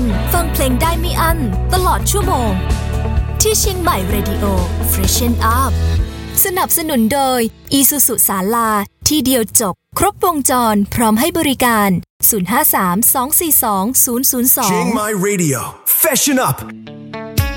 ฟังเพลงได้ไม่อั้นตลอดชั่วโมงที่เชียงใหม่ Radio Freshen Up สนับสนุนโดย Isuzu ศาลาที่เดียวจบครบวงจรพร้อมให้บริการ053 242 002 Chiang Mai Radio Freshen Up